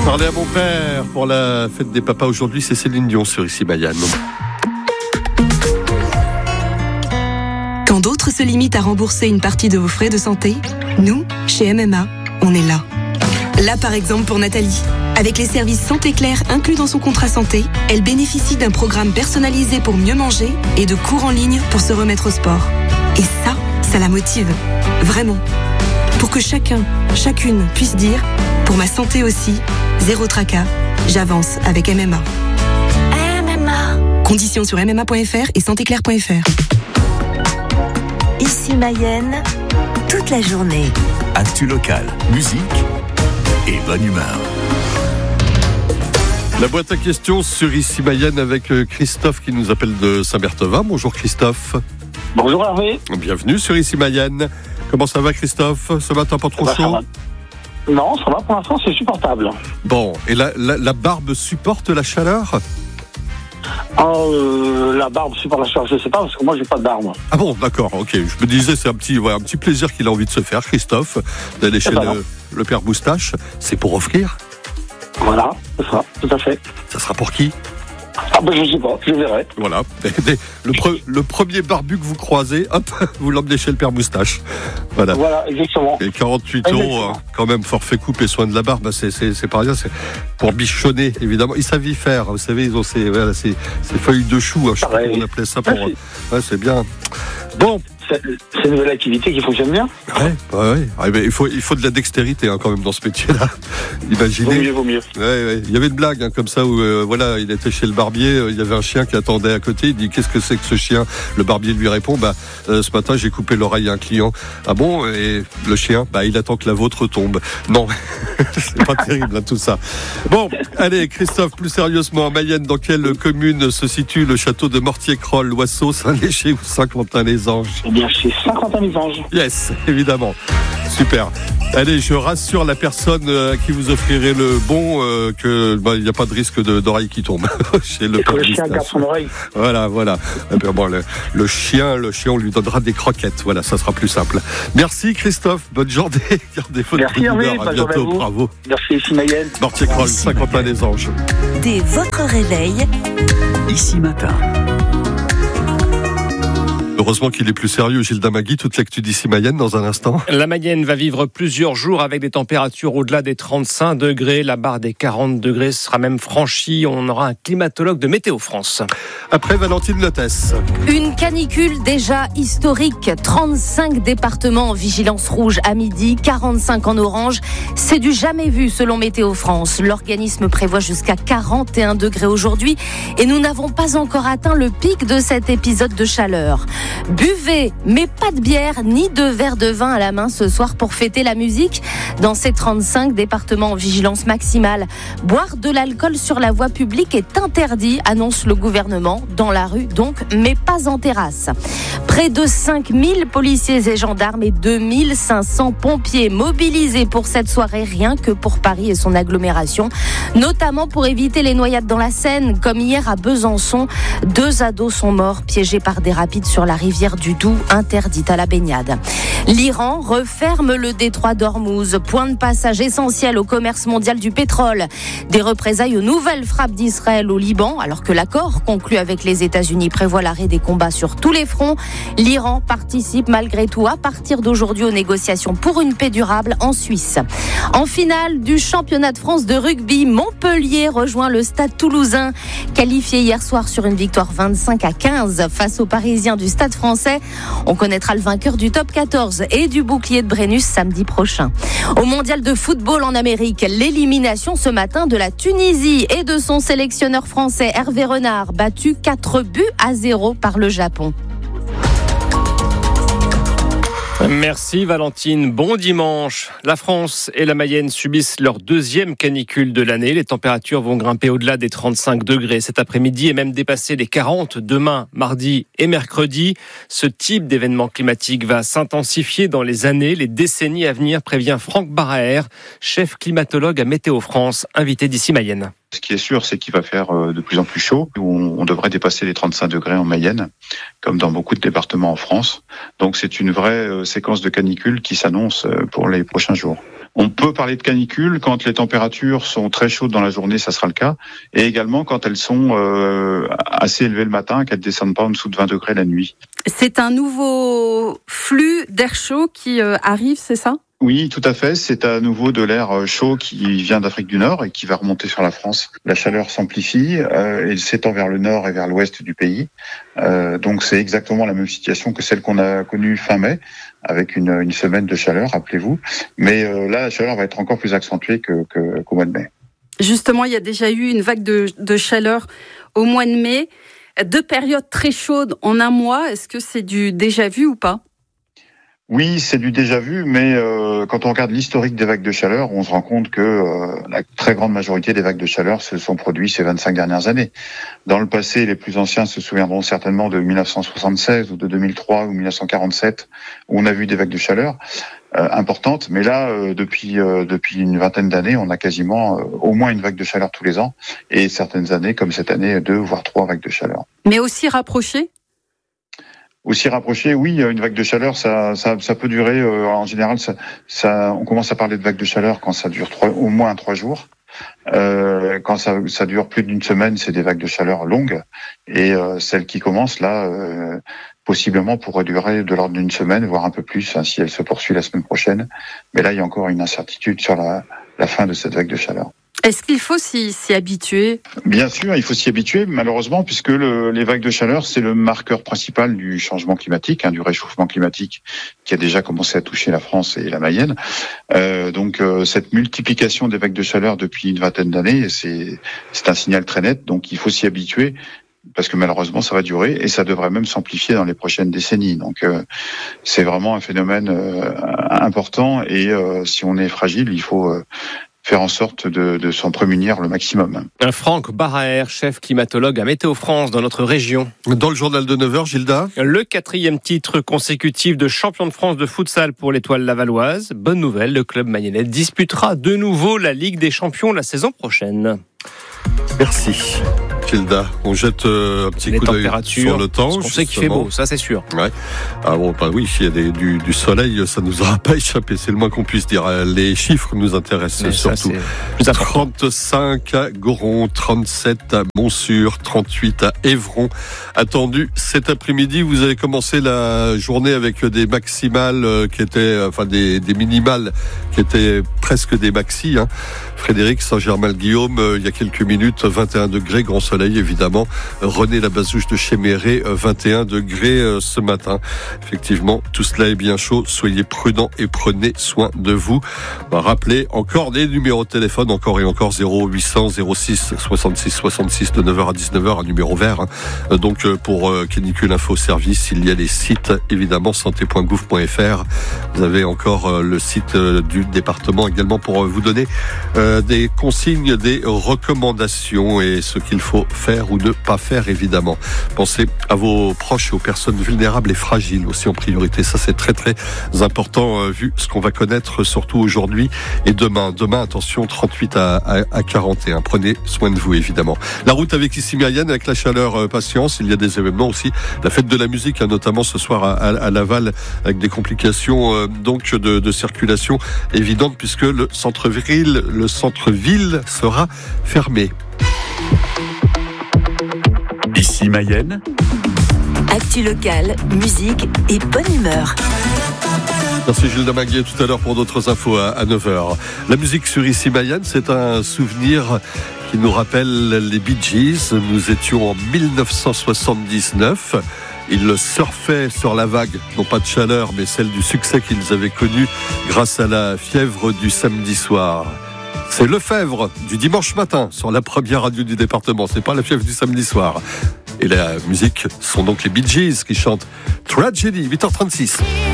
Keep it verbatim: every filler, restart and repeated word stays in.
Parler à mon père pour la fête des papas aujourd'hui, c'est Céline Dion sur Ici Mayenne. Quand d'autres se limitent à rembourser une partie de vos frais de santé, nous, chez M M A, on est là. Là, par exemple, pour Nathalie. Avec les services Santé Claire inclus dans son contrat santé, elle bénéficie d'un programme personnalisé pour mieux manger et de cours en ligne pour se remettre au sport. Et ça, ça la motive. Vraiment. Pour que chacun, chacune puisse dire « Pour ma santé aussi, zéro tracas, j'avance avec M M A ». M M A. Conditions sur m m a point f r et santé claire point f r. Ici Mayenne, toute la journée. Actu local, musique et bonne humeur. La boîte à questions sur Ici Mayenne avec Christophe qui nous appelle de Saint-Berthevin. Bonjour Christophe. Bonjour Hervé. Bienvenue sur Ici Mayenne. Comment ça va Christophe? Ce matin pas trop bah, chaud? Non, ça va pour l'instant, c'est supportable. Bon, et la, la, la barbe supporte la chaleur? Oh, euh, la barbe supporte la chaleur, je sais pas, parce que moi j'ai pas de barbe. Ah bon, d'accord, ok. Je me disais, c'est un petit, ouais, un petit plaisir qu'il a envie de se faire, Christophe, d'aller chez ben le, le père Moustache. C'est pour offrir? Voilà, c'est ça, tout à fait. Ça sera pour qui? Ah ben je sais pas, je verrai. Voilà, le, pre, le premier barbu que vous croisez, hop, vous l'emmenez chez le père Moustache. Voilà. Voilà, exactement. Et quarante-huit euros, hein, quand même, forfait coupe et soin de la barbe, c'est, c'est, c'est pas rien, c'est pour bichonner, évidemment. Ils savent y faire, vous savez, ils ont ces, voilà, ces, ces feuilles de chou, hein, je sais pas comment on appelait ça pour. Ouais, ouais, c'est bien. Bon. C'est, c'est une nouvelle activité qui fonctionne bien. Ouais, ouais, ouais. Ah, il faut, il faut de la dextérité hein, quand même dans ce métier-là. Imaginez. Vaut mieux, vaut mieux. Ouais, ouais. Il y avait une blague hein, comme ça où euh, voilà, il était chez le barbier, euh, il y avait un chien qui attendait à côté. Il dit qu'est-ce que c'est que ce chien? Le barbier lui répond bah euh, ce matin j'ai coupé l'oreille à un client. Ah bon? Et le chien bah il attend que la vôtre tombe. Non, c'est pas terrible hein, tout ça. Bon, allez Christophe, plus sérieusement, en Mayenne, dans quelle commune se situe le château de Mortier-Croll, Loisseau, Saint-Léger ou Saint-Quentin-les-Anges? Bien chez Saint-Quentin-les-Anges. Yes, évidemment. Super. Allez, je rassure la personne à qui vous offrirez le bon euh, que bah, il n'y a pas de risque de, d'oreille qui tombe chez le. Et que le chien garde son oreille. Voilà, voilà. Et puis, bon, le, le chien, le chien, on lui donnera des croquettes. Voilà, ça sera plus simple. Merci Christophe. Bonne journée. Gardez votre Merci Hervé. À bientôt. À bravo. Merci Ici Mayenne. Mortier-Croll, Saint-Quentin-les-Anges. Dès votre réveil, Ici matin. Heureusement qu'il est plus sérieux, Gilles Damagui, toute l'actu d'Ici Mayenne dans un instant. La Mayenne va vivre plusieurs jours avec des températures au-delà des trente-cinq degrés. La barre des quarante degrés sera même franchie. On aura un climatologue de Météo France. Après Valentine Lotès. Une canicule déjà historique. trente-cinq départements en vigilance rouge à midi, quarante-cinq en orange. C'est du jamais vu selon Météo France. L'organisme prévoit jusqu'à quarante et un degrés aujourd'hui et nous n'avons pas encore atteint le pic de cet épisode de chaleur. Buvez, mais pas de bière ni de verre de vin à la main ce soir pour fêter la musique. Dans ces trente-cinq départements en vigilance maximale, boire de l'alcool sur la voie publique est interdit, annonce le gouvernement, dans la rue donc, mais pas en terrasse. Près de cinq mille policiers et gendarmes et deux mille cinq cents pompiers mobilisés pour cette soirée, rien que pour Paris et son agglomération, notamment pour éviter les noyades dans la Seine, comme hier à Besançon. Deux ados sont morts, piégés par des rapides sur la rivière du Doubs, interdite à la baignade. L'Iran referme le détroit d'Ormuz, point de passage essentiel au commerce mondial du pétrole. Des représailles aux nouvelles frappes d'Israël au Liban, alors que l'accord conclu avec les États-Unis prévoit l'arrêt des combats sur tous les fronts. L'Iran participe malgré tout à partir d'aujourd'hui aux négociations pour une paix durable en Suisse. En finale du championnat de France de rugby, Montpellier rejoint le Stade Toulousain, qualifié hier soir sur une victoire vingt-cinq à quinze face aux Parisiens du Stade Français. On connaîtra le vainqueur du top quatorze et du bouclier de Brennus samedi prochain. Au mondial de football en Amérique, l'élimination ce matin de la Tunisie et de son sélectionneur français Hervé Renard, battu quatre buts à zéro par le Japon. Merci Valentine, bon dimanche. La France et la Mayenne subissent leur deuxième canicule de l'année. Les températures vont grimper au-delà des trente-cinq degrés cet après-midi et même dépasser les quarante demain, mardi et mercredi. Ce type d'événement climatique va s'intensifier dans les années, les décennies à venir, prévient Franck Baraer, chef climatologue à Météo France, invité d'Ici Mayenne. Ce qui est sûr, c'est qu'il va faire de plus en plus chaud. On devrait dépasser les trente-cinq degrés en Mayenne, comme dans beaucoup de départements en France. Donc c'est une vraie séquence de canicule qui s'annonce pour les prochains jours. On peut parler de canicule quand les températures sont très chaudes dans la journée, ça sera le cas, et également quand elles sont euh, assez élevées le matin, qu'elles ne descendent pas en dessous de vingt degrés la nuit. C'est un nouveau flux d'air chaud qui euh, arrive, c'est ça ? Oui, tout à fait. C'est à nouveau de l'air chaud qui vient d'Afrique du Nord et qui va remonter sur la France. La chaleur s'amplifie euh, et s'étend vers le nord et vers l'ouest du pays. Euh, donc c'est exactement la même situation que celle qu'on a connue fin mai, avec une, une semaine de chaleur, rappelez-vous. Mais euh, là, la chaleur va être encore plus accentuée que, que, qu'au mois de mai. Justement, il y a déjà eu une vague de, de chaleur au mois de mai. Deux périodes très chaudes en un mois. Est-ce que c'est du déjà vu ou pas ? Oui, c'est du déjà vu, mais euh, quand on regarde l'historique des vagues de chaleur, on se rend compte que euh, la très grande majorité des vagues de chaleur se sont produites ces vingt-cinq dernières années. Dans le passé, les plus anciens se souviendront certainement de mille neuf cent soixante-seize ou de deux mille trois ou mille neuf cent quarante-sept, où on a vu des vagues de chaleur euh, importantes. Mais là, euh, depuis euh, depuis une vingtaine d'années, on a quasiment euh, au moins une vague de chaleur tous les ans, et certaines années, comme cette année, deux voire trois vagues de chaleur. Mais aussi rapprochées ? Aussi rapproché, oui, une vague de chaleur, ça, ça, ça peut durer. Euh, en général, ça, ça, on commence à parler de vague de chaleur quand ça dure trois, au moins trois jours. Euh, quand ça, ça dure plus d'une semaine, c'est des vagues de chaleur longues. Et euh, celles qui commencent là, euh, possiblement pourraient durer de l'ordre d'une semaine, voire un peu plus, hein, si elle se poursuit la semaine prochaine. Mais là, il y a encore une incertitude sur la, la fin de cette vague de chaleur. Est-ce qu'il faut s'y, s'y habituer ? Bien sûr, il faut s'y habituer, malheureusement, puisque le, les vagues de chaleur, c'est le marqueur principal du changement climatique, hein, du réchauffement climatique qui a déjà commencé à toucher la France et la Mayenne. Euh, donc, euh, cette multiplication des vagues de chaleur depuis une vingtaine d'années, c'est, c'est un signal très net. Donc, il faut s'y habituer, parce que malheureusement, ça va durer et ça devrait même s'amplifier dans les prochaines décennies. Donc, euh, c'est vraiment un phénomène euh, important et euh, si on est fragile, il faut... Euh, faire en sorte de, de s'en prémunir le maximum. Franck Baraher, chef climatologue à Météo France dans notre région. Dans le journal de neuf heures, Gilda. Le quatrième titre consécutif de champion de France de futsal pour l'Étoile Lavalloise. Bonne nouvelle, le club mayennais disputera de nouveau la Ligue des Champions la saison prochaine. Merci. Gilda, on jette euh, un petit les coup d'œil sur le temps. On sait qu'il fait beau, ça c'est sûr. Ouais. Ah bon, bah oui, s'il y a des, du, du soleil, ça nous aura pas échappé. C'est le moins qu'on puisse dire. Les chiffres nous intéressent mais surtout. Ça, trente-cinq à Goron, trente-sept à Montsûrs, trente-huit à Évron. Attendu cet après-midi. Vous avez commencé la journée avec des maximales qui étaient, enfin des, des minimales qui étaient presque des maxis. Hein. Frédéric Saint-Germain-Guillaume, il y a quelques minutes, vingt et un degrés, grand soleil évidemment. René Labazouche de Chéméré, vingt et un degrés ce matin. Effectivement, tout cela est bien chaud. Soyez prudents et prenez soin de vous. Bah, rappelez encore des numéros de téléphone, encore et encore zéro huit cents zéro six soixante-six soixante-six de neuf heures à dix-neuf heures, un numéro vert. Hein. Donc pour euh, Canicule Info Service, il y a les sites évidemment santé point gouv point f r. Vous avez encore euh, le site euh, du département également pour euh, vous donner euh, des consignes, des recommandations et ce qu'il faut faire ou ne pas faire évidemment. Pensez à vos proches et aux personnes vulnérables et fragiles aussi en priorité. Ça c'est très très important euh, vu ce qu'on va connaître surtout aujourd'hui et demain. Demain, attention, trente-huit à, à, à quarante et un. Prenez soin de vous évidemment. La route avec ici Mayenne, avec la chaleur, euh, patience. Il y a des événements aussi. La fête de la musique, hein, notamment ce soir à, à, à Laval, avec des complications euh, donc de, de circulation évidentes puisque le centre-ville, le centre-ville sera fermé. Ici Mayenne. Actu locale, musique et bonne humeur. Merci Gilles Damaguier tout à l'heure pour d'autres infos à, à neuf heures. La musique sur Ici Mayenne, c'est un souvenir qui nous rappelle les Bee Gees. Nous étions en dix-neuf cent soixante-dix-neuf. Ils surfaient sur la vague, non pas de chaleur, mais celle du succès qu'ils avaient connu grâce à la fièvre du samedi soir. C'est Lefebvre du dimanche matin sur la première radio du département. C'est pas la fièvre du samedi soir. Et la musique sont donc les Bee Gees qui chantent Tragedy, huit heures trente-six.